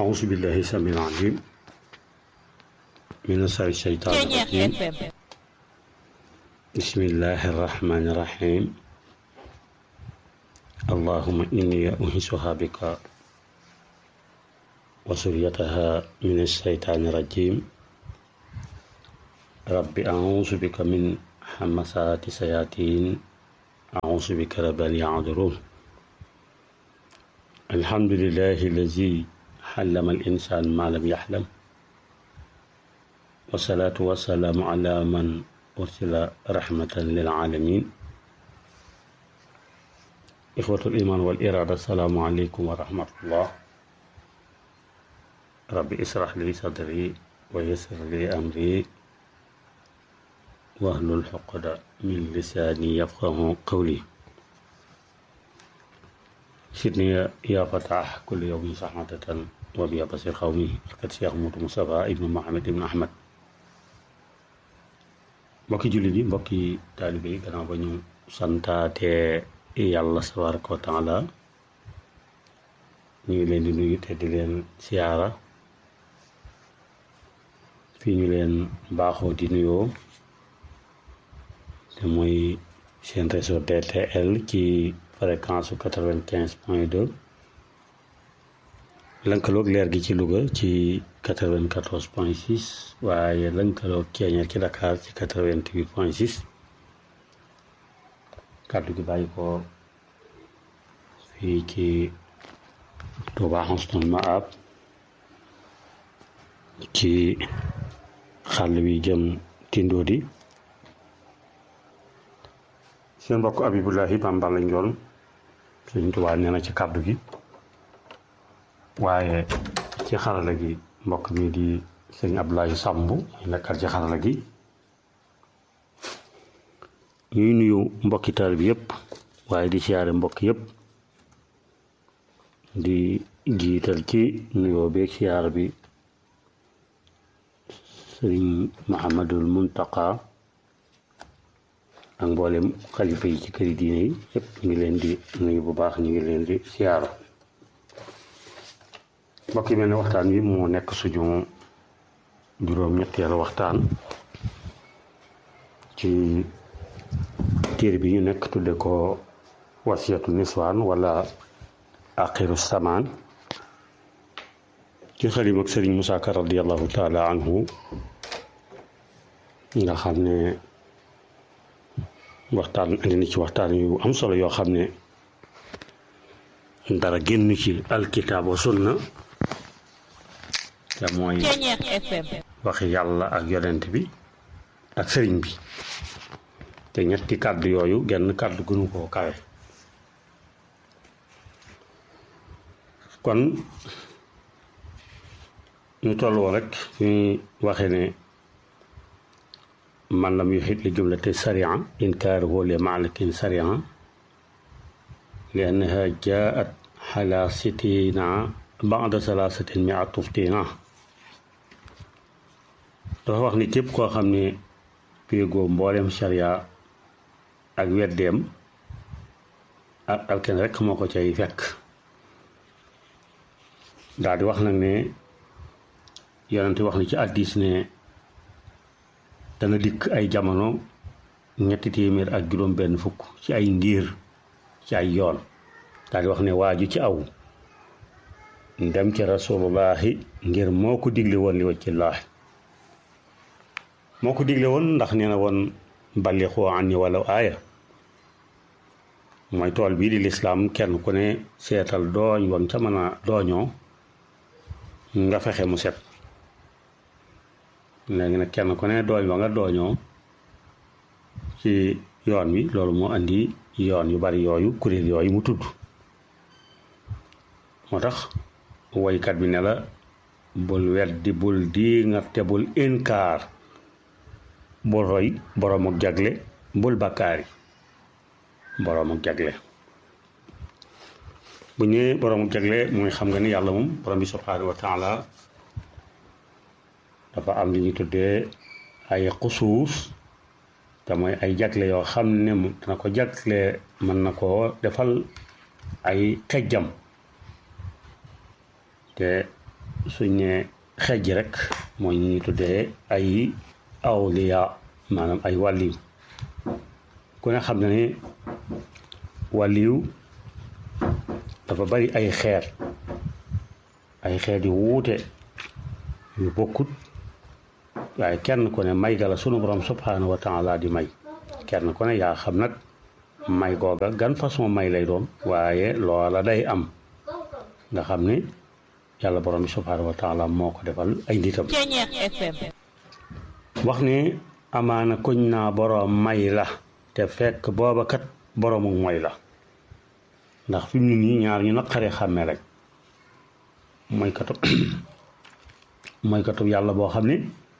أعوذ بالله السميع العليم من الشيطان الرجيم بسم الله الرحمن الرحيم اللهم إني أنشئها بك وذريتها من الشيطان الرجيم رب أعوذ بك من همزات الشياطين أعوذ بك رب أن يحضرون الحمد لله الذي علم الإنسان ما لم يحلم والصلاة والسلام على من أرسل رحمة للعالمين إخوة الإيمان والإرادة السلام عليكم ورحمة الله ربي اشرح لي صدري ويسر لي أمري واحلل عقدة من لساني يفقهوا قولي سيدني يا فتاح كل يوم صحمة وبيا بصير قومي بركة شيخ مصطفى ابن محمد ابن أحمد mbokki jullit yi mbokki taalibe yi gannaaw ba ñu santaate yàlla tabaaraka wa taala ñu ngi leen di nuyu te di leen siyaara fii ñu leen baaxoo di nuyoo te mooy seen réseau DTL ci fréquence 95.2 lënkaloog leer gi ci Louga ci 94.6 waaye lënkaloog Ceeñeer ci Dakar ci 88.6 kàddu gi bàyyi ko fii ci Touba Husnul Maab ci xàll wi jëm Tindodi seen mbokk Abibulahi Bamba lañ doon Sëñ Tuubaa nee na ci kàddu gi waaye ci xarala gi mbokk mi di sëñ Abdoulaye Samb ñu nekkal ci xarala gi ñuy nuyu mbokki taal bi yëpp waaye di siyaare mbokk yëpp di jiital ci nuyoo beeg siyaar bi sëriñ Muhammadul Muntaqa ak mboolem xalifa yi ci këri diine yi yëpp ñu ngi leen di nuyu bu baax ñu ngi leen di siyaara mbokk yi mel ne waxtaan wi moo nekk suñu juróom-ñetteelu waxtaan ci téere bi ñu nekk tudde ko wasiyatu niswaan wala axiru samaan ci xalim ak sëriñ Musaa Ka radiyallahu taala anhu nga xam ne waxtaan andi na ci waxtaan yu am solo yoo xam ne dara génn ci alkitaab wa sunna te mooy waxi yàlla ak yonent bi ak sëriñ bi te ñetti kàddu yooyu genn kàddu gënu koo kawe kon ñu tolloo rek ñuy waxe ne man lam yuhit li jumlati sariya inkaaruhu li maalakin sariya li annaha jaat xala sitina ba'da salaasatin mi'a tuftina dafa wax ni képp koo xam ne péegoo mboolem sariya ak weddeem ak alken rek moo ko cay fekk daal di wax nag ne yonent wax ni ci hadiis ne dana dikk ay jamono 300 ak juróom benn fukk ci ay ndiir ci ay yoon daal di wax ne waaju ci aw ndem ci rasulullahi ngir moo ko digle woon li wajhillaahi moo ko digle woon ndax nee na woon balliqu anni walaw aaya mooy tool bii di lislaam kenn ku ne seetal dooñ woon ca mën a dooñoo nga fexe mu set léegi nag kenn ku ne dooñ wa nga dooñoo ci yoon wi loolu moo andi yoon yu bari yooyu kuréel yooyu mu tudd moo tax woykat bi ne la bul weddi bul di nga te bul inkaar bul roy boroom ak jagle bul bakkaari boroom ak jagle bu ñëwee boroom ak jagle mooy xam nga ni yàlla moom borom bi subhaanahu wa taala dafa am li ñu tuddee ay xusuus te mooy ay jagle yoo xam ne dana ko jagle mën na koo defal ay xejjam te suñ ne xejj rek mooy ñu ñuy tuddee ay awliya maanaam ay wàlliw ku ne xam na ne wàlliw dafa bari ay xeet yu wuute yu bokkut waaye kenn ku ne may ga la sunu borom subhanahu wa taala di may kenn ku ne yaa xam nag may googa gan façon may lay doon waaye loola day am nga xam ne yàlla borom bi subhanahu wa taala moo ko defal ay nitam wax ne amaana kuñ naa borom may la te fekk booba kat boroomu mooy la ndax fi mu ne nii ñaar ñu naqaree xàmmee rek mooy katub yàlla boo xam ne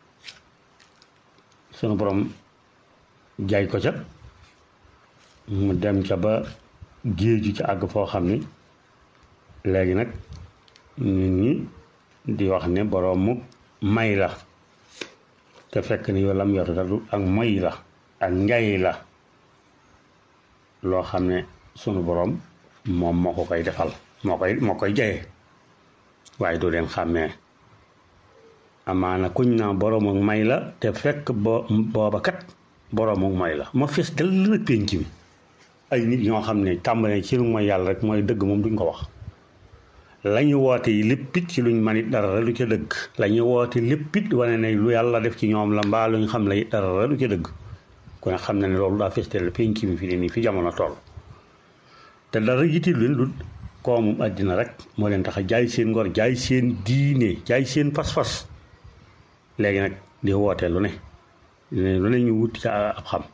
sunu borom jaay ko ca mu dem ca ba géeju ca àgg foo xam ne léegi nag nit ñi di wax ne boroomu may la te fekk ni yow lam yor du ak moy la ak njay la loo xam ne sunu borom moom moo ko koy defal moo koy jaye waaye doo leen xàmmee amaana kuñ naa boroomu may la te fekk booba kat boroomu may la ma fees del nag pénc mi ay nit ñoo xam ne tàmbalee ci lu mooy yàlla rek mooy dëgg moom duñ ko wax la ñu woote yi léppit ci luñ manit dara lu ca dëgg la ñu woote léppit wane ne lu yàlla def ci ñoom la mbaa luñ xam la dara lu ca dëgg ku ne xam na ne loolu daa fees del pénc mi fi ne nii fi jamono toll te dara yitti leen lu koomum àddina rek moo leen tax a jaay seen ngor jaay seen diine jaay seen fas-fas léegi nag di wootee lu ne ñu wut ca ab xam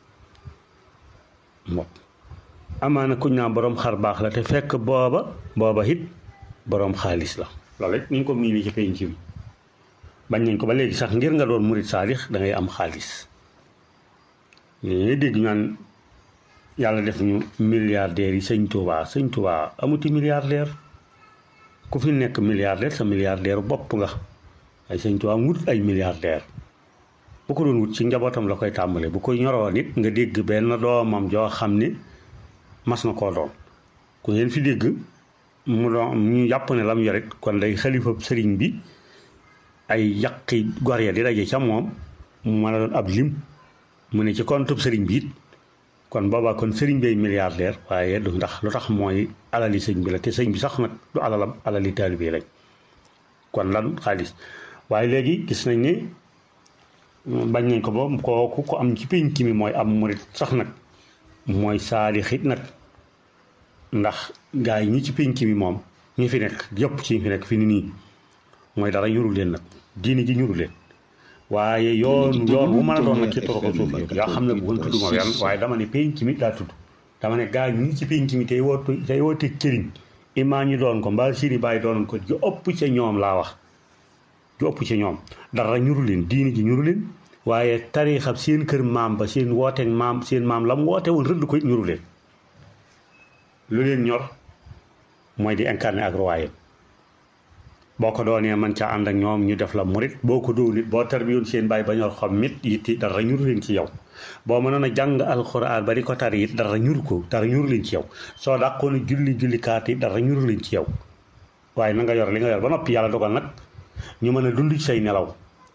moom amaana kuñ naa boroom xar baax la te fekk booba it boroom xaalis la loolu it ñu ko miini ci penc bi bañ nañ ko ba léegi sax ngir nga doon murit saalix da ngay am xaalis ñuy dégg ñaan yàlla def ñu milliardaires yi sëñ Tuubaa amuti milliardaire ku fi nekk milliardaire sa milliardaire bopp nga ay sëñ Tuubaa wut ay milliardaire bu ko doon wut ci njabootam la koy tàmbale bu koy ñoroo nit nga dégg benn doomam joo xam ne mas na koo doon ku ngeen fi dégg mu doon ñu jàpp ne lam yorit kon day xalifa sëriñ bi ay yàqi gor ya di daje ca moom mu mën a doon ab lim mu ne ci compte sëriñ bi it kon boobaa kon sëriñ bay milliardaire waaye du ndax lu tax mooy alali sëñ bi la te sëñ bi sax nag du alalam alali taalibe lañ kon lan xaalis waaye léegi gis nañ ne bañ nañ ko ba kooku ko am ci pénc mi mooy am murit sax nag mooy saalixit nag ndax gaa yi ñi ci pénc mi moom ñi fi nekk yëpp ci ñi fi nekk fi ni nii mooy dara ñuru leen nag diini ji ñuru leen waaye yoon wu mën a doon nag ci toroxo suuf yi yaa xam ne bu tudd ma yan waaye dama ne pénc mi daa tudd dama ne gaa ñi ci pénc mi tey woote këriñ imaa ñi doon ko mbaa siri bàyyi doon ko ju ëpp ca ñoom laa wax ju ëpp ca ñoom dara ñuru leen diini ji ñuru leen waaye tariixab seen kër maam ba seen wooteeg maam seen maam la mu woote woon rëdd ko ñuru leen lu leen ñor mooy di incarné ak royaume boo ko doonee man ca ànd ak ñoom ñu def la murit boo ko doon nit boo tarbiyoon seen bàyyi ba ñor xam mit yitti dara ñuru leen ci yow boo mënoon a jàng alxuraan ba di ko tari it dara ñuru leen ci yow soo dàqoon a julli kaat it dara ñuru leen ci yow waaye na nga yor li nga yor ba noppi yàlla dogal nag ñu mën a dund ci say nelaw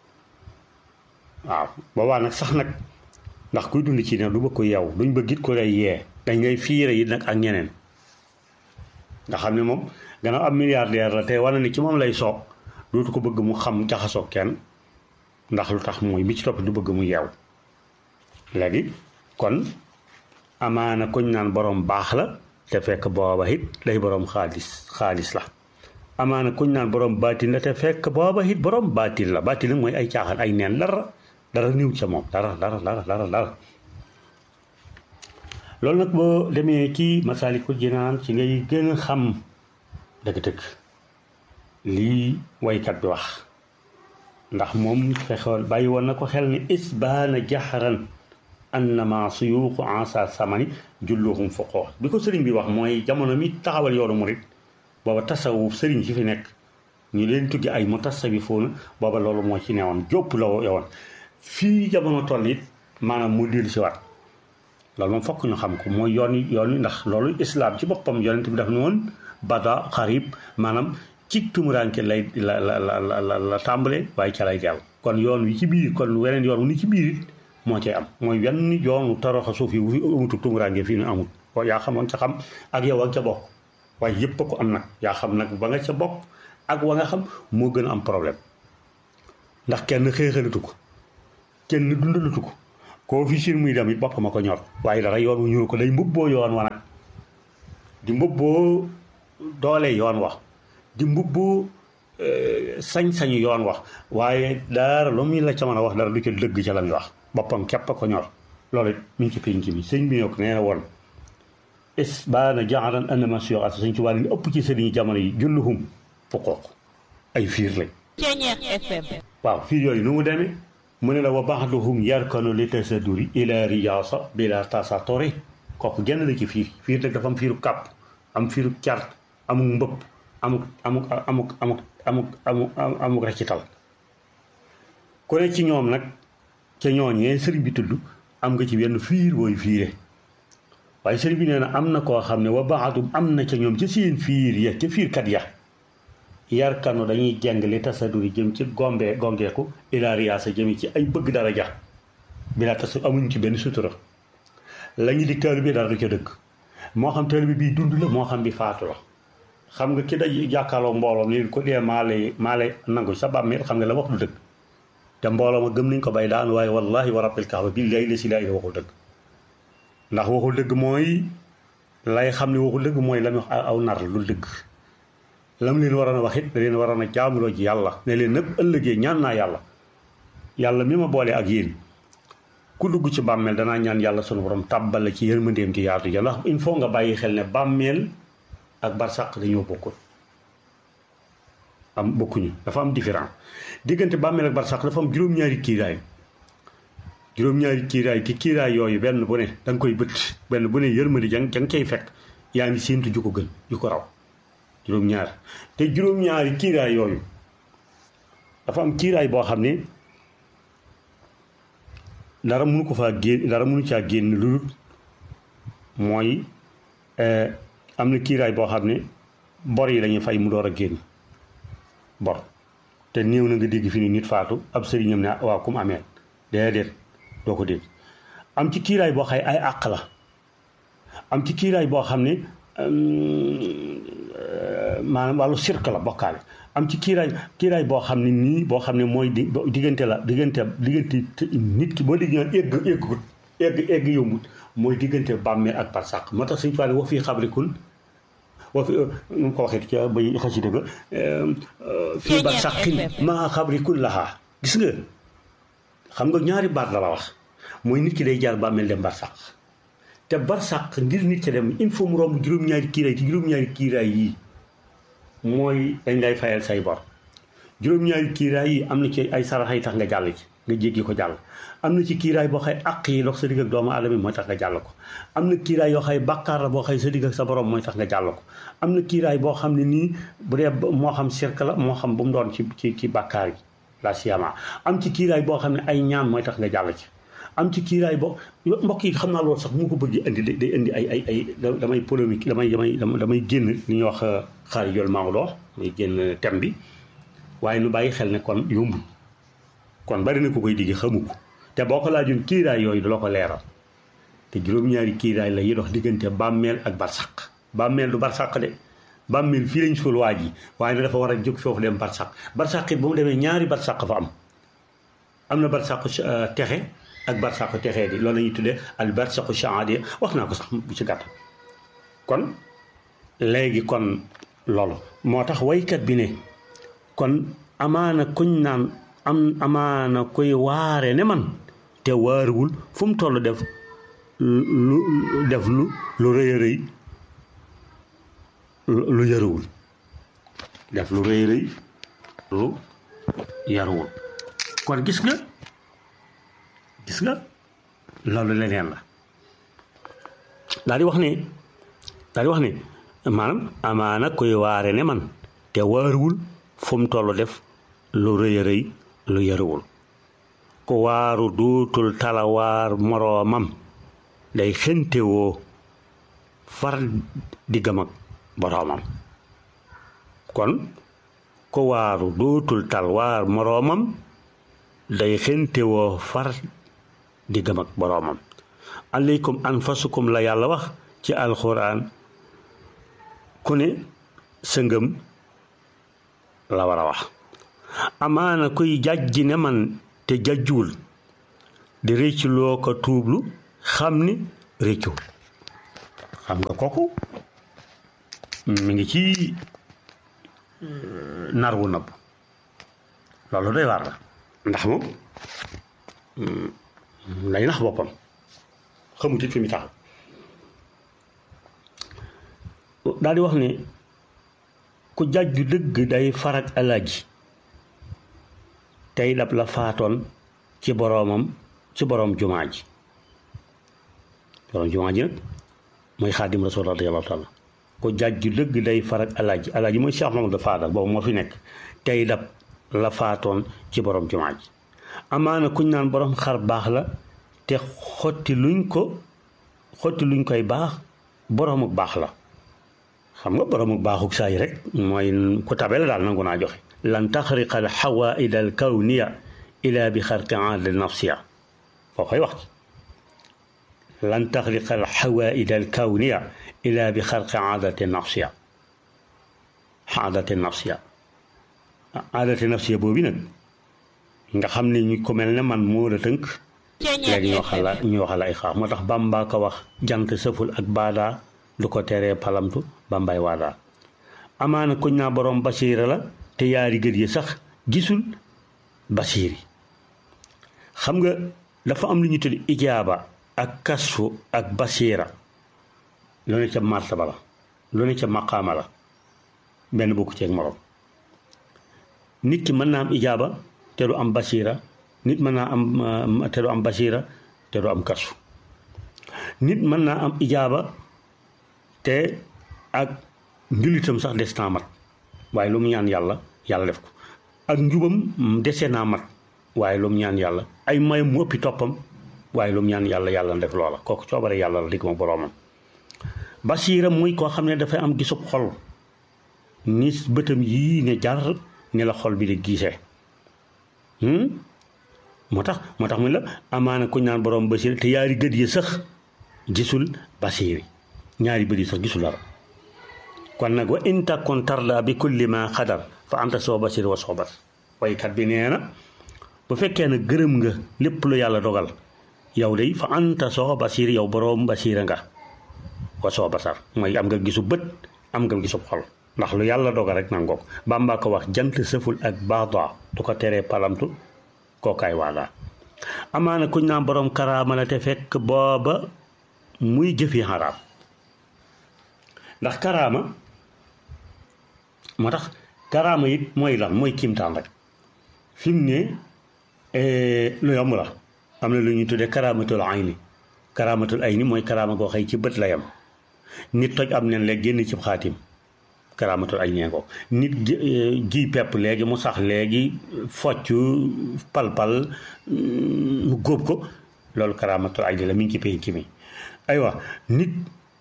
waaw boobaa nag sax nag ndax kuy dund ci ne du bëgg ko yeew duñ bëgg it ko lay yee dañ lay fiire yi nag ak ñeneen nga xam ne moom gannaaw am milliardaire la te wane ni ci moom lay soog dootu ko bëgg mu xam jaxasoo kenn ndax lu tax mooy bi ci topp du bëgg mu yeew léegi kon amaana kuñ naan borom baax la te fekk booba it day borom xaalis la amaana kuñ naan borom baatin la te fekk booba it borom baatin la baatin la mooy ay caaxaan ay neen dara niw ca moom dara loolu nag boo demee ci Masaalikul Jinaan ci ngay gën a xam dëgg-dëgg lii waykat bi wax ndax moom fexoon bàyyi woon na ko xel ni isbaana jaxaran annama suyuuxu ansa samani julluhum foqoo bi ko sëriñ bi wax mooy jamono mi taxawal yoonu murit booba tasawuf sëriñ si fi nekk ñu leen tuddi ay mutasawifuuna booba loolu moo ci newoon jópp la yowoon fii jamono toll it maanaam mu dellu si waat loolu moom fokk ñu xam ko mooy yoon wi ndax loolu islaam ci boppam yonent bi daf ne woon bada xarib maanaam ci tumuraanke lay la tàmbale waaye ca lay dellu kon yoon wi ci biir kon weneen yoon wu ni ci biir it moo cay am mooy wenn yoonu toroxa suuf yi bu fi amutu tumuraanke fii nu amul ko yaa xamoon ca xam ak yow ak ca bokk waaye yëpp a ko am nag yaa xam nag ba nga ca bokk ak wa nga xam moo gën a am problème ndax kenn xeexalatu ko kenn dundalatu ko koo fi siin muy dem it boppam a ko ñor waaye dara yoon wu ñuru ko day mbubboo yoon wa nag di mbubboo doole yoon wax di mbubboo sañ-sañu yoon wax waaye dara lu muy la ca mën a wax dara du ca dëgg ca la muy wax boppam képp a ko ñor loolu it mi ngi ci pénc bi sëñ bi ñoo ko nee na woon is baana jaaran anama sio at sëñ Tuubaa li ëpp ci sëriñi jamono yi julluhum fuqooq ay fiir lañ waaw fiir yooyu nu mu demee mu ne la wa ba'duhum yarkanu li tasaduri ila riyaasa bila tasatori kooku genn la ci fiir nag dafa am fiiru kàpp am fiiru cart amuk mbëpp amuk recital ku ne ci ñoom nag ca ñooñee sëriñ bi tudd am nga ci wenn fiir wooyu fiire waaye sëriñ bi nee na am na koo xam ne wa ba'dum am na ca ñoom ca seen fiir ya ca fiirkat ya yarkanu dañuy jeng li tasaduri jëm ci gongeeku ila riyaasa jëmi ci ay bëgg daraja bila tasu amuñ ci benn sutura lañu di taalibe bi dara du ca dëgg moo xam taalibe bi dund la moo xam bi faatu la xam nga ki day jàkkaarloo mbooloom ni ko dee maa lay nangu sa bàmmeel xam nga la wax du dëgg te mbooloo ma gëm nañ ko bay daan waaye wallahi wa rabbil kaaba billahi la si laa ila waxul dëgg ndax waxul dëgg mooy lay xam ne waxul dëgg mooy la mu wax aw nar la lu dëgg lam leen waroon a wax it da leen waroon a jaamuloo ji yàlla ne leen nag ëllëgee ñaan naa yàlla mi ma boole ak yéen ku dugg ci bàmmeel danaa ñaan yàlla sunu borom tàbbal la ci yërmandeem ci yaatu ja ndax il faut nga bàyyi xel ne bàmmeel ak barsàq dañoo bokkul bokkuñu dafa am différent diggante bàmmeel ak barsàq dafa am juróom-ñaari kiiraay ki kiiraay yooyu benn bu ne da nga koy bët benn bu ne yërmande jang cay fekk yaa ngi séentu ju ko gën ju ko raw juróom-ñaar te juróom-ñaari kiiraay yooyu dafa am kiiraay boo xam ne dara mënu caa génn lu mooy am na kiiraay boo xam ne bor yi lañuy fay mu door a génn bor te néew na nga dégg fi ni nit faatu ab sëriñam ne waaw kum ameel déedéet doo ko dégg am ci kiiraay boo xay ay àq la am ci kiiraay boo xam ne maanaam wàllu sirk la bokkaale am ci kiiraay boo xam ne nii boo xam ne mooy diggante nit ki boo déggee egg yombut mooy diggante bàmmeel ak barsàq moo tax suñu faale wa fii xabrikun wa fi nu mu ko waxee ca bay xasida ga fii barsàqin maa xabrikun laxaa gis nga xam nga ñaari baat la wax mooy nit ki day jaar bàmmeel dem barsàq te barsàq ngir nit ca dem il faut mu romb juróom-ñaari kiiraay te juróom-ñaari kiiraay yii mooy dañ lay fayal say bor juróom-ñaari kiiraay yi am na ci ay sarax yi tax nga jàll ci nga jéggi ko jàll am na ci kiiraay boo xay àq yi dox sa digg ak doomu aadama mooy tax nga jàll ko am na kiiraay yoo xay bàkkaar la boo xay sa digg ak sa borom mooy tax nga jàll ko am na kiiraay boo xam ne nii bu dee moo xam sirk la moo xam bu mu doon ci bàkkaar yi la siyama am ci kiiraay boo xam ne ay ñaan mooy tax nga jàll ci am ci kiiraay boo mbokk yi xam naa loolu sax bu ma ko bëgg indi day indi ay damay polémique damay génn li ñuy wax xaari jol Maodo damay génn thème bi waaye nu bàyyi xel ne kon yombul kon bari na ko koy digg xamu ko te boo ko laajoon kiiraay yooyu du la ko leeral te juróom-ñaari kiiraay la yi dox diggante bàmmeel ak barsàq bàmmeel du barsàq de bàmmeel fii lañ suul waa ji waaye ne dafa war a jóg foofu dem barsàq barsàq it ba mu demee ñaari barsàq fa am na barsàq texe ak barsàqu texee di loolu la ñuy tuddee al barsàqu shahaadi wax naa ko sax bu ci gàtt kon léegi kon loolu moo tax waykat bi ne kon amaana kuñ naan amaana koy waare ne man te waaruwul fu mu toll def lu rëy a rëy lu yaruwul def lu rëy a rëy lu yaruwul kon gis nga loolu leneen la daal di wax ne maanaam amaana koy waare ne man te waaruwul fu mu toll def lu rëy a rëy lu yaruwul ku waaru duutul talawaar moroomam day xentewoo far diggam ak boroomam kon ko waaru dootul tal waar moroomam day xentewoo far di gëm ak boroomam. alaykum anfasukum la yàlla wax ci alxuraan, ku ne sa ngëm la war a wax. amaana kuy jàjji ne man te jàjjuwul di réccu loo ko tuublu xam ni réccu. xam nga kooku mi ngi ci nar wu nëbb, loolu doy waar la, ndax moom lay nax boppam, xamut it fi mu taxaw. daal di wax ne ku jàjju dëgg day farak alaaji tey dab la faatoon ci boroomam, ci boroom jumaa ji. boroom jumaa ji nag mooy xaadim rasul radiyallahu taala. ku jàjju dëgg day farak alaaji, alaaji mooy Cheikh Mamadou Fadal boobu moo fi nekk, tey dab la faatoon ci boroom jumaa ji. amaana kuñ naan boroom xar baax la te xotti luñ koy baax boroomu baax la. xam nga boroomu baaxuk saa yi rek mooy ku tabe la daal, nangu naa joxe. lan taxriqa al xawaaid al kawniya ila bi xarqi aada nafsiya, foo koy wax lan taxriqa al xawaaid al kawniya ila bi xarqi aadati nafsiya. aadati nafsiya boobu nag nga xam ne ñu ko mel ne man moo la tënk, léegi ñu waxal ay xaar. moo tax Bàmba ko wax jant sëful ak baadaa du ko teree palamtu bambay waadaa. amaana kuñ naa borom basiira la te yaari gët yi sax gisul basiiri. xam nga dafa am lu ñu tudd ijaaba ak kasfu ak basiira, lu ne ca martaba la, lu ne ca maqaama la, benn bokku ceeg morom. nit ki mën naa am ijaaba te du am basiira, nit mën naa am te du am basiira te du am kasfu. nit mën naa am ijaaba te ak njulitam sax des naa mat, waaye lu mu ñaan yàlla yàlla def ko. ak njubam dese naa mat, waaye lu mu ñaan yàlla, ay mayam mu ëppi toppam, waaye lu mu ñaan yàlla yàlla def loola. kooku coobare yàlla la digg ma boroomam. basiira muy koo xam ne dafay am gisub xol, ni bëtam yii ne jar ne la xol bi di gisee. moo tax mu la amaana kuñ naan borom basiira te yaari gët yi sax gisul basiiri, ñaari bët yi sax gisul dara. kon nag wa in takun tarda bi kulli ma xadar fa anta soo basir wa soo bas. waykat bi nee na bu fekkee ne gërëm nga lépp lu yàlla dogal, yow day fa anta soo basir, yow boroom basiira nga, wa soo basar mooy am nga gisu bët, am nga gisu xol, ndax lu yàlla dogal rek nangoo ko. Bàmba ko wax jant sëful ak baada du ko teree palamtu kookaay waadaa. amaana kuñ naan boroom karaama la te fekk booba muy jëfi xaraam. ndax karaama, moo tax karaama it mooy lan, mooy kiimtaan rek. fi mu ne lu yomb la, am na lu ñuy tuddee karaamatul ayni. karaamatul ayni mooy karaama goo xëy ci bët la yem. nit toj am nen léegi génn ci xaatim, karaamatul ayni ngoo. nit ji pepp léegi mu sax léegi, focc palpal mu góob ko, loolu karaamatul ayni la, mi ngi ci penc mi. aywa nit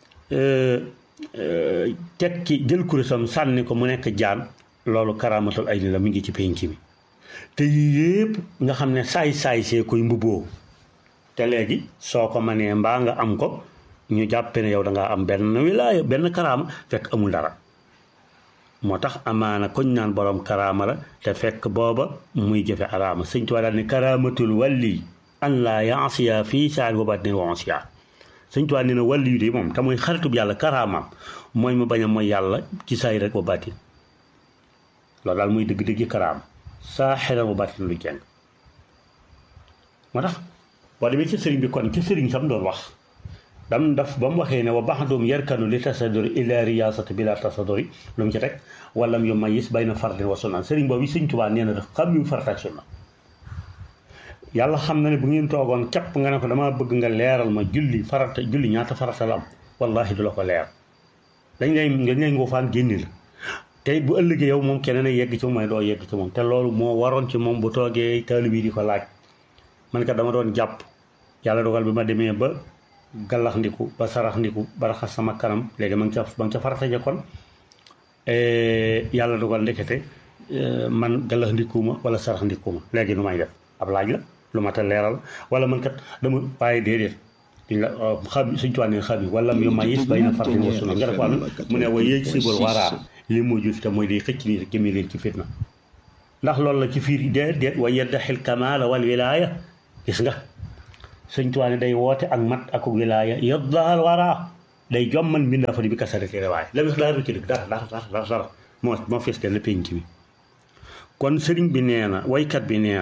tekki jël kurusam sànni ko mu nekk jaan, loolu karaamatul ayni la, mi ngi ci penc mi. te yii yëpp nga xam ne saay-saay see koy mbubboo, te léegi soo ko mënee mbaa nga am ko, ñu jàppe ne yow dangaa am benn wilaaya, benn karaama, fekk amul dara. moo tax amaana koñ naan borom karaama la te fekk booba muy jëfe araama. Sëñ Tuubaa daal ne karaamatul walli an laa yaasiya fii saal wa batin wa ansiya. Sëñ Tuubaa nee na wàlli yu de moom te mooy xaritub yàlla, karaamaam mooy mu bañ a mooy yàlla ci saay rek wa batin. loolu daal muy dëgg-dëgg karaama, saa xelal wa batin lu jeng. moo tax boo demee ci sëriñ bi kon ci sëriñ sam doon wax dam daf ba mu waxee ne wa baxdum yarkanu li tasaduri ila riyasati bila tasaduri, lu mu ci teg walam yu mayis bayna fardin wa sunna. sëriñ boobu Sëñ Tuubaa nee na daf xam yu farata ak sunna. yàlla xam na ne bu ngeen toogoon képp nga ne ko damaa bëgg nga leeral ma julli farata, julli ñaata farata la am, wallahi du la ko leer. dañ lay nguufaan génni la. tey bu ëllëgee yow moom keneen a yegg ci moom, may doo yegg ci moom. te loolu moo waroon ci moom bu toogee taalib yi di ko laaj. man kat dama doon jàpp, yàlla dogal bi ma demee ba gallax ndiku ba sarax ndiku ba raxas sama kanam, léegi ma ngi ca farata ja kon yàlla dogal ndekete man galax ndikuma wala sarax ndikuma léegi nu may def ab laaj la lu mat a leeral wala man kat dama waaye déedéet diñ la xam suñ tuwaa ne xam yi wala yu mayis bay na fartin wa sunna nga def wàll mu ne wa yéeg sibal waraa li mu juf te mooy day xëcc nii rek jëmee leen ci fitna ndax loolu la ci fiir déet wa yeddaxil kamaala wal wilaaya gis nga suñ tuwaa ne day woote ak mat ak wilaaya yeddaxal waraa day jommal mbindaa fa di bi kasarati rewaay la wax dara du ci dëgg dara moo fees kenn penc bi kon sëriñ bi nee na waykat bi nee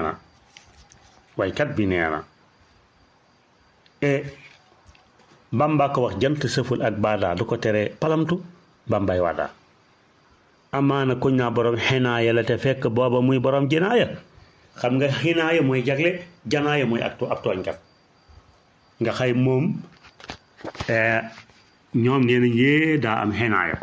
na Bamba ko wax jant sëful ak baadaa du ko tere palamtu Bambay waadaa amaana kuñ naa borom xinaaya la te fekk booba muy borom jinaaya xam nga xinaaya mooy jagle janaaya mooy ab tooñkat nga xay moom ñoom nee nañ yee daa am xinaaya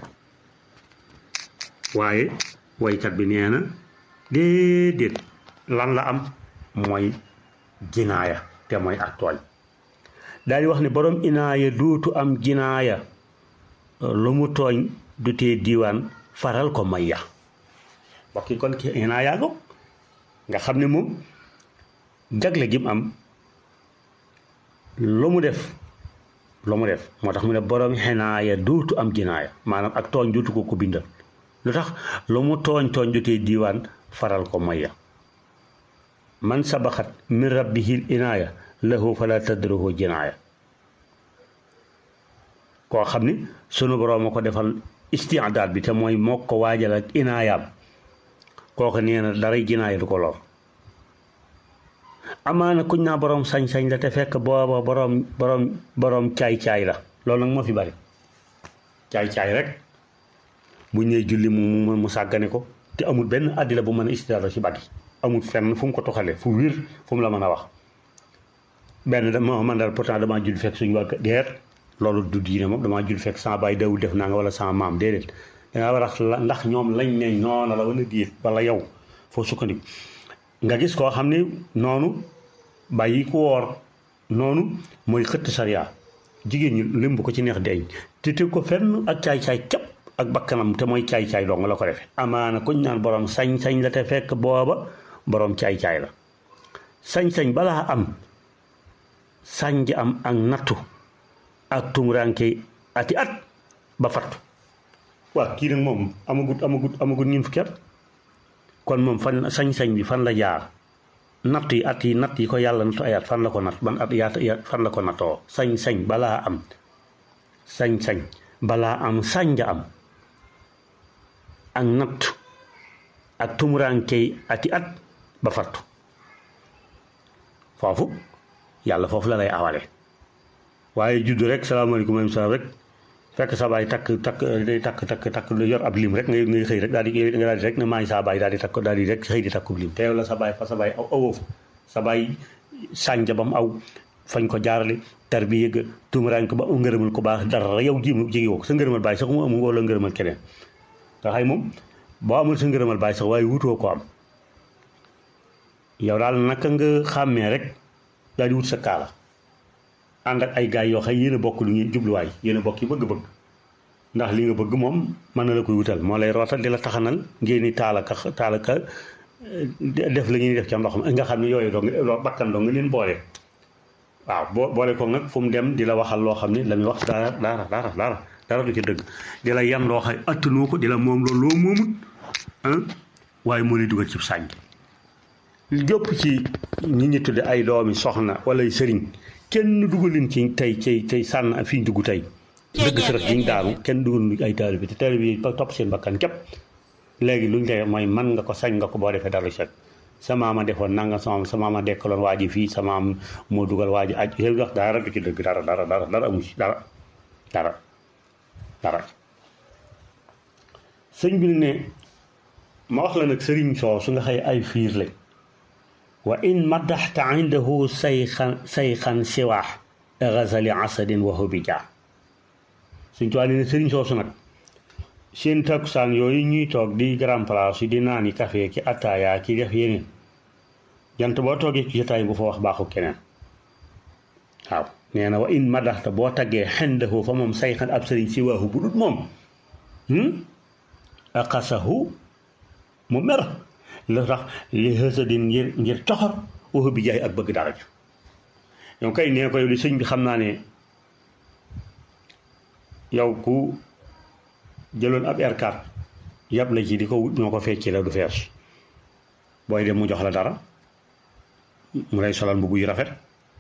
waaye waykat bi nee na déedéet lan la am mooy jinaaya te mooy ak tooñ daal di wax ne borom inaaya duutu am jinaaya lu mu tooñ du tee diiwaan faral ko may ya bokki kon ki inaaya go nga xam ne moom jagle gi mu am lu mu def moo tax mu ne borom xinaaya duutu am jinaaya maanaam ak tooñ duutu ko bindal lu tax lu mu tooñ du tee diiwaan faral ko may ya man sabaxat min rabbihil inaaya lahu fala tadruhu jinaaya koo xam ni sunu borom a ko defal istiadaat bi te mooy moo ko waajal ak inaayaam kooku nee na daray jinaaya du ko lor amaana kuñ naa borom sañ-sañ la te fekk booba borom caay-caay la loolu nag moo fi bari caay-caay rek bu ñëwee julli mu sàggane ko te amul benn àddila bu mën a istidaal ci bàggi amul fenn fu mu ko toxalee fu wir fu mu la mën a wax benn man daal pourtant damaa jull fekk suñu waa deer loolu du diine moom damaa jull fekk sama baay dawul def naa nga wala sama maam déedéet dangaa war a ndax ñoom lañ ne noona la wala déet wala yow foo sukkandiku nga gis koo xam ne noonu bàyyi ku woor noonu mooy xëtt sariya jigéen ñi lim bu ko ci neex deeñ te teg ko fenn ak caay-caay képp ak bakkanam te mooy caay-caay dong la ko defee amaana kuñ naan borom sañ-sañ la te fekk booba borom caay-caay la sañ-sañ balaa am sànj am ak nattu ak tumuranke ati at ba fattu waaw kii nag moom amagut ñun fukki at kon moom fan sañ-sañ bi fan la jaar natt yi ko yàlla nattu ay at fan la ko natt ban at fan la ko nattoo sañ-sañ balaa am sañ-sañ balaa am sànja am ak nattu ak tumuranke ati at ba fattu foofu yàlla foofu la lay awale waaye juddu rek salaamaaleykum alaykum salaam rek fekk sa baay takk yor ab lim rek ngay xëy rek daal di rek ne maa ngi saa baay daal di rek xëy di takkub lim te yow la sa baay awoo fa sa baay sànja ba mu aw fañ ko jaarale tarbiya ga tumuraan ko ba ngërëmal ko baax dara yow jigi woo ko sa ngërëmal baay sax mu amul wala ngërëmal keneen nga xay moom boo amul sa ngërëmal baay sax waaye wutoo ko am yow daal naka nga xàmmee rek daal di wut sa kaala ànd ak ay gaay yoo xam yéen a bokk lu ñuy jubluwaay yéen a bokk yi bëgg-bëgg ndax li nga bëgg moom mën na la koy wutal moo lay rootal di la taxanal ngeen ni taalaka def la ñuy def ca ndox ma nga xam ne yooyu doo bakkan doo nga leen boole waaw boole ko nag fu mu dem di la waxal loo xam ne la muy wax dara du ci dëgg di la yan loo xam attanoo ko di la moom loolu loo moomut waaye moo lay dugal ci sànj jópp ci ñi ñu tudde ay doomi soxna wala sëriñ kenn dugalin ci tey sànn fi ñu dugg tey dëgg si rek diñ daanu kenn dugal ay taalibe te taalibe yi topp seen bakkan képp léegi luñ koy mooy man nga ko sañ nga ko boo defee dara set sa maama defoon nanga sa maama dekkaloon waa ji fii sa maam moo dugal waa ji aj yooyu wax dara du ci dëgg dara amu ci dara sëñ bi ne ma wax la nag sëriñ soo su nga xëy ay fiir lañ wa in madaxta indahu sayxan siwaax gazali asadin wa hubija suñ tuwaa ne sëriñ soosu nag seen takkusaan yooyu ñuy toog di grand place yi di naan yi café ki ataaya ki def yeneen jant boo toogee ci jotaay bu fa wax baaxu keneen waaw nee na wa in madaxta boo taggee xendahu fa moom sayxan ab sëriñ siwaahu bu dut moom aqasahu mu mer la tax li xësadin ngir coxor waxu bi jaay ak bëgg dara ju yow kay nee ko yow di sëñ bi xam naa ne yow ku jëloon ab R4 yàpp la ci di ko wut ñoo ko fecci la du fees booy dem mu jox la dara mu lay solal mbubb yu rafet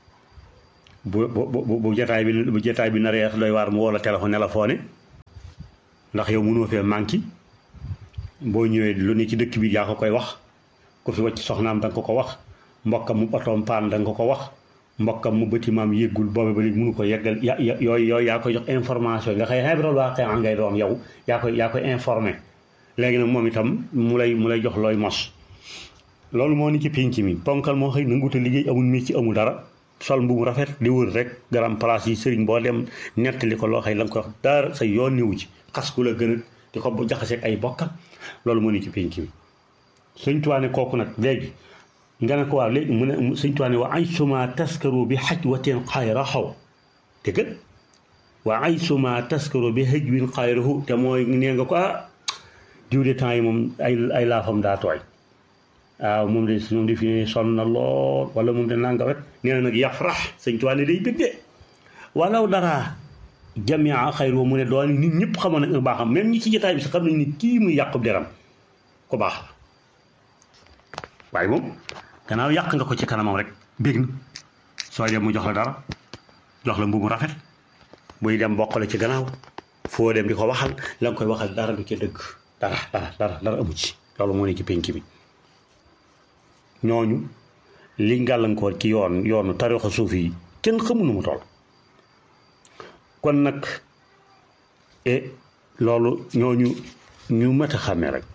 bu jataay bi naree doy waar mu woo la téléphone ndax yow mënoo fee manqué boo ñëwee lu ne ci dëkk bi yaa ko koy wax ku fi wàcc soxnaam da nga ko wax mbokkam mu otoom paan da nga ko wax mbokkam mu bëtimaam yëggul boobe ba léegi mënu ko yeggal yooyu yaa koy jox information nga xëy xebrol waa xëy ngay doon yow yaa koy informé léegi nag moom itam mu lay jox looy mos loolu moo ni ci pénc mi ponkal moo xëy nanguute liggéey amul métier amul dara sol mbubu rafet di wër rek garam place yi sëriñ boo dem nettali ko loo xëy la nga ko wax dara sa yoon niwu ci xas ku la gën a di ko jaxaseeg ay bokkam loolu moo ni ci pénc mi sëñ Tuubaa ne kooku nag léegi nga ne ko waaw léegi mu ne sëñ Tuubaa ne wa ay suma taskaru bi xaj wateen xayra xaw dégg wa ay suma taskaru bi xëj win xayrahu te mooy nee nga ko diw de temps yi moom ay laafam daa tooy waaw moom de fi ne sonn na lool wala moom de nanga wet nee na nag yafrax sëñ Tuubaa ne day bëggee walaw dara jamia xayru mu ne doon nit ñëpp xamoon nañ baaxam même ñi ci jotaay bi sax xam nañ ni kii muy yàqu deram ko baax la waaye moom gannaaw yàq nga ko ci kanamam rek bég na sooy dem mu jox la dara jox la mbubu rafet buy dem bokk la ci gannaaw foo dem di ko waxal la nga koy waxal dara du ci dëgg dara amu ci loolu moo ne ci pénc mi ñooñu li ngàllankoor ci yoonu tarixa suuf yi kenn xamu nu mu toll kon nag loolu ñooñu ñu mat a xàmmee rek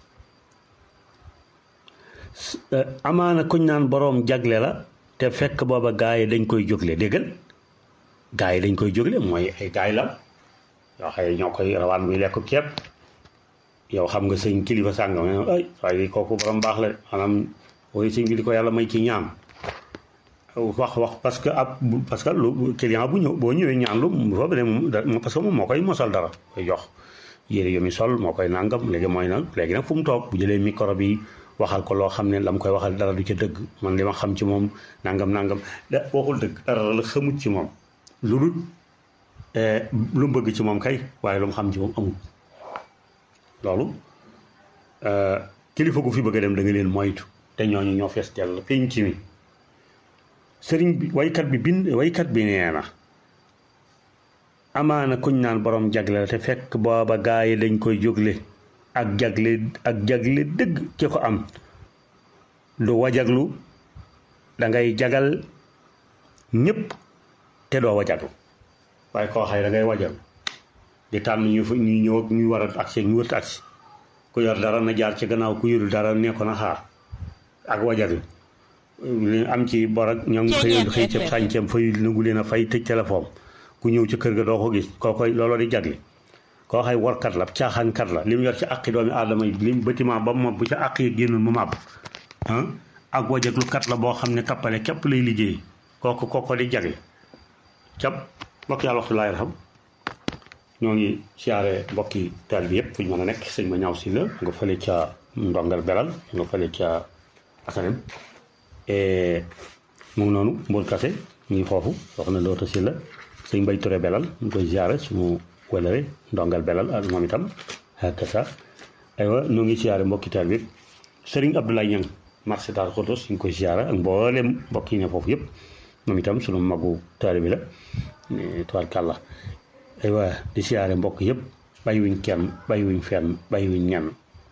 amaana kuñ naan boroom jagle la te fekk booba gaa yi dañ koy jógle déggal gaa yi dañ koy jógle mooy ay gaay la yoo xëy ñoo koy rawaan muy lekk ceeb yow xam nga sëñ kilifa sàngam ay waaye kooku borom baax la maanaam ooy sëñ bi di ko yàlla may ci ñaan wax parce que lu client bu ñëw boo ñëwee ñaan lu foofu ne moom parce que moom moo koy mosal dara koy jox yére yu mi sol moo koy nangam léegi nag fu mu toog bu jëlee micro bi waxal ko loo xam ne la mu koy waxal dara du ca dëgg man li ma xam ci moom nangam waxul dëgg dara la xamut ci moom lu dul lu mu bëgg ci moom kay waaye lu mu xam ci moom amul loolu kilifa gu fi bëgg a dem da nga leen moytu te ñooñu ñoo fees dell pénc mi sëriñ bi waykat bi nee na amaana kuñ naan borom jagle la te fekk booba gaa yi dañ koy jógle ak jagle dëgg ki ko am du wajaglu dangay jagal ñëpp te doo wajaglu waaye koo xay da ngay wajaglu di tànn ñu ñëw ak ñu war a agsi ñu wërta agsi ku yor dara na jaar ci gannaaw ku yorul dara ne ko na xaar ak wajaglu li am ci bor ak ñoom xëy ca sànceem fay nangu leen a fay tëj téléphone ku ñëw ci kër ga doo ko gis kookoy looloo di jagle koo xay warkat la caaxaankat la li mu yor ci àqi doomi aadama yi li mu bâtiment ba mu bu ca àq yi génnoon mu màbb ak wajaglu kat la boo xam ne tappale képp lay liggéey kooko di jagle cab mbokk yàlla waxtu laay raxam ñoo ngi siyaare mbokki taal bi yëpp fu ñu mën a nekk sëñ ma ñaaw si la nga fële ca ndongal belal nga fële ca asanem mu ngi noonu mbool kase ñu ngi foofu soxna Loota si la sëñ Mbay Ture belal ñu koy siyaare suñu wëlëre ndongal belal ak moom itam ak sa aywa ñoo ngi siyaare mbokki taal bi yëpp sëriñ Abdoulaye Ñang marché Daaru Xudoos ñu ngi koy siyaare ak mboolem mbokk yi ne foofu yëpp moom itam suñu magu taal bi la tubaarkàlla aywa di siyaare mbokk yëpp bàyyiwuñ kenn bàyyiwuñ fenn bàyyiwuñ ñenn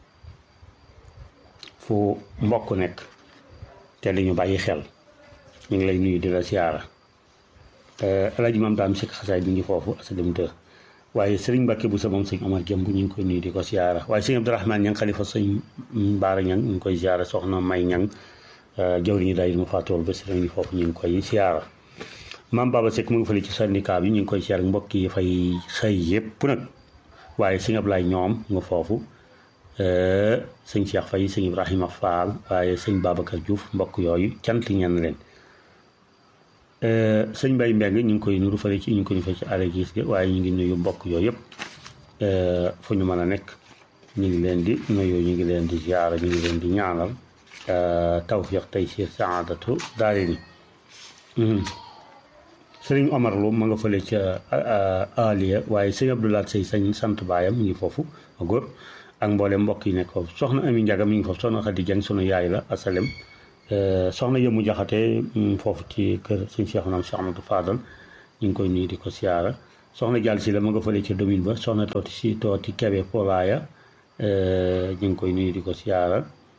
fu mbokk nekk te li ñu bàyyi xel ñu ngi lay nuyu di la siyaara Alaaji Maam Daam Sikk Xasaay bi ngi foofu asadem de waaye sëriñ Mbàkke bu sa moom sëñ Omar Jëmb ñu ngi koy nuyu di ko siyaara waaye sëñ Abdourahmane Ñang xalifa sëñ Baara Ñang ñu ngi koy siyaara soxna May Ñang jawriñu daay mu faatool ba sëriñ bi foofu ñu ngi koy siyaara Maam Baba Seck mu ngi fële ci syndicat bi ñu ngi koy siyaara mbokk yi fay xëy yëpp nag waaye sëñ Ablaay ñoom nga foofu sëñ Cheikh Faye sëñ Ibrahima Fall waaye sëñ Babacar Diouf mbokk yooyu cant ñenn leen sëñ Mbaye Mbeng ñu ngi koy nuru fële ci àll gis gi waaye ñu ngi nuyu mbokk yooyu yëpp fu ñu mën a nekk ñu ngi leen di nuyu ñu ngi leen di ziara ñu ngi leen di ñaanal tawfiq taysir saadatu daarayni sëriñ Omar Lo ma nga fële ca Aliya waaye sëñ Abdoulaye Sey sañ sant baayam mi ngi foofu góor ak mboolem mbokk yi nekk foofu soxna Ami Njaga mi ngi foofu soxna Xadi Jeng sunu yaay la asalem soxna Yëmu Jaxate foofu ci kër sëñ Cheikh Naam Cheikh Amadou Fadal ñu ngi koy nuyu di ko siyaara soxna Jàll si la ma nga fële ca domine ba soxna tooti Kebe Polaaya ñu ngi koy nuyu di ko siyaara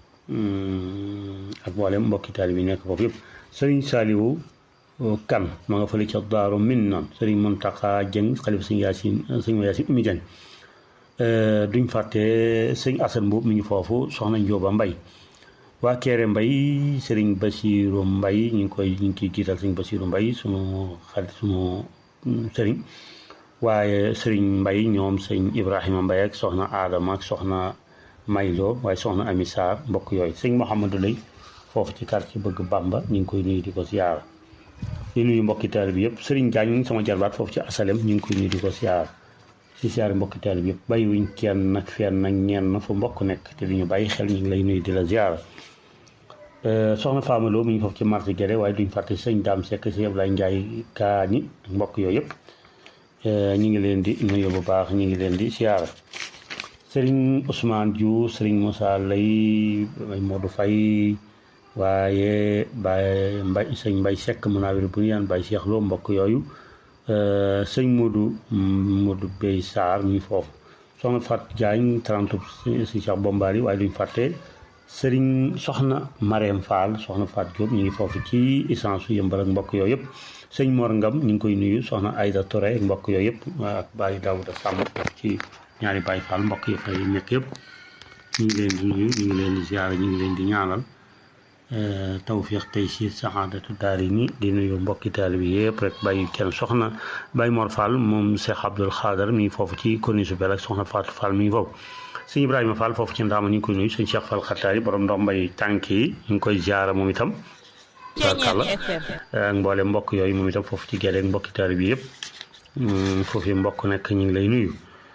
ak mboolem mbokki taalibe bi nekk foofu yëpp sëriñ Saaliwu Kan ma nga fële ca Daaru Minnan sëriñ Muntaxa Jeng xalifa sëñ Yaasin Umi Jeng duñ fàtte sëñ Asan Mbuub mi ngi foofu soxna Njóoba Mbay waa Kéré Mbay sëriñ Basiiru Mbay ñu ngi ciy jiital sëriñ Basiiru Mbay sunu xarit sunu sëriñ waaye sëriñ Mbay ñoom sëñ Ibrahima Mbay ak soxna Adama ak soxna Maylo waaye soxna Ami Sarr mbokk yooyu sëñ Mouhamadou Lay foofu ci quartier bëgg Bamba ñu ngi koy nuyu di ko siyaara di nuyu mbokki taalibe bi yëpp sëriñ Jaañ sama jarbaat foofu ci asalem ñu ngi koy nuyu di ko siyaara si siyaare mbokki taalibe bi yëpp bàyyiwuñ kenn nag fenn nag ñenn fu mbokk nekk te duñu bàyyi xel ñu ngi lay nuyu di la siyaara soxna Faamaloo mi ngi foofu ci marché Guédé waaye duñ fàtte sëñ Daam Sekk si Ablaye Njaay Kaañi mbokk yooyu yëpp ñu ngi leen di nuyu bu baax ñu ngi leen di siyaara sëriñ Ousmane Diouf sëriñ Moussa Lay Modou Faye waaye Baye sëñ Mbay Sekk Munawir bu ñaan Baye Cheikh Lo mbokk yooyu sëñ Modou Bey Sarr mi foofu soxna Fat Diagne 30 si Cheikh Bombali waaye duñ fàtte sëriñ soxna Marème Fall soxna Fat Diop ñu ngi foofu ci essence su Yëmbal ak mbokk yooyu yëpp sëñ Mor Ngam ñu ngi koy nuyu soxna Aïda Touré ak mbokk yooyu yëpp ak Baye Daouda Samb ci ñaari Baye Fall mbokk yi fay nekk yëpp ñu ngi leen di nuyu ñu ngi leen di ziara ñu ngi leen di ñaanal tawfiq taysir saxaadatu daarayni di nuyu mbokki taalibe bi yëpp rek bàyyi kenn soxna Baye Mor Fall moom Cheikh Abdoul Khadar mi ngi foofu ci corniche bel ak soxna Fatou Fall mi ngi foofu sëñ Ibrahima Fall foofu ci ndaama ñu ngi koy nuyu sëñ Cheikh Fall Xattaari borom ndombay tànk yi ñu ngi koy ziara moom itam kàlla ak mboole mbokk yooyu moom itam foofu ci Guédé ak mbokki taalibe bi yëpp foofu mbokk nekk ñu ngi lay nuyu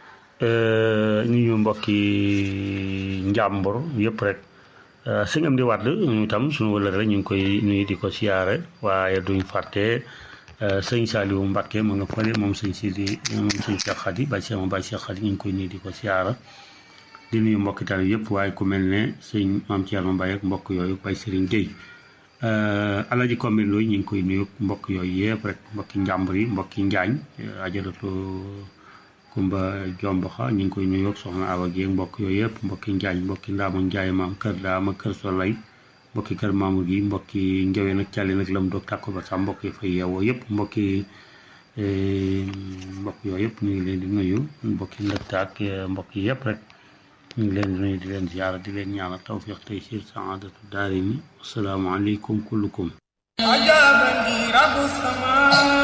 mbokki njàmbur yëpp rek sëñ Amdi Wàdd ñu itam suñu wëlër rek ñu ngi koy nuyu di ko siyaare waaye duñ fàtte sëñ Saliou Mbacke mu nga fële moom sëñ Sidi moom sëñ Cheikh Khady Baye Cheikh Khady ñu ngi koy nuyu di ko siyaara di nuyu mbokki taal yëpp waaye ku mel ne sëñ Maam Thierno Mbaye ak mbokk yooyu Baye Serigne Gueye Alaji Kombe Looy ñu ngi koy nuyu mbokk yooyu yëpp rek mbokki njàmbur yi mbokki njaañ ajaratu Kumba Jomboxa ñu ngi koy nuyu ak soxna Awa Guèye mbokk yooyu yëpp mbokki njaañ mbokki ndaama njaay maam kër daama kër solay mbokki kër maamu gi mbokki njawee nag càlli nag lam doog tàkko ba sax mbokk yi fay yeewoo yëpp mbokk yooyu yëpp ñu ngi leen di nuyu mbokki ndëktaak mbokk yi yëpp rek ñu ngi leen di nuyu di leen ziyaara di leen ñaanal tawfiq taysir saadatu daarayni assalaamu aleykum kullukum ajabani rabbu sama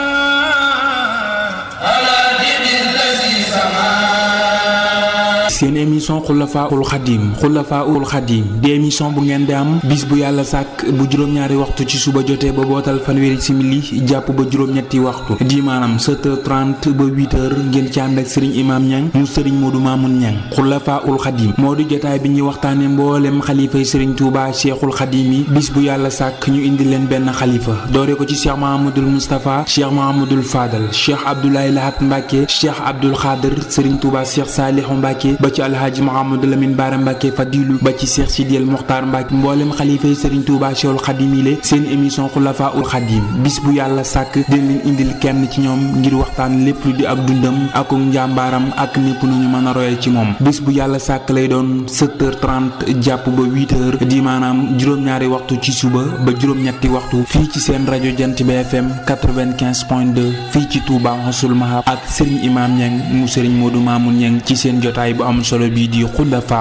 seen émission Xulafaa'ul Xadim di émission bu ngeen di am bis bu yàlla sàkk bu juróom-ñaari waxtu ci suba jotee ba bootal fanweeri simili jàpp ba juróom-ñetti waxtu di maanaam 7h30 ba 8h ngeen ci ànd ak sëriñ Imam Niang mu sëriñ Modou Mamoun Niang Xulafaa'ul Xadim moo di jotaay bi ñuy waxtaane mboolem xalifay sëriñ Touba Cheikhul Xadim yi bis bu yàlla sàkk ñu indi leen benn xalifa doore ko ci Cheikh Mahamadul Moustapha Cheikh Mahamadul Fadal Cheikh Abdoulaye Lahat Mbacke Cheikh Abdoul Khader sëriñ Touba Cheikh Salihu Mbacke ba ci alhaaji Mouhamadou Lamine Bara Mbacke Fadilu ba ci Cheikh Sidiel Mokhtar Mbacke mboolem xalifa yi Serigne Touba Cheikhul Khadim yi le seen émission Xulafaa'ul Khadim bis bu yàlla sàkk dina leen indil kenn ci ñoom ngir waxtaan lépp lu di ak dundam ak njàmbaaram ak népp nu ñu mën a royal ci moom bis bu yàlla sàkk lay doon 7h30 jàpp ba 8h di maanaam juróom-ñaari waxtu ci suba ba juróom-ñetti waxtu fii ci seen rajo Jant bi FM 95.2 fii ci Touba Xossul Mahab ak Serigne Imam Niang mu Serigne Modou Mamoun Niang ci seen jotaay bu am solo bii di Xulafa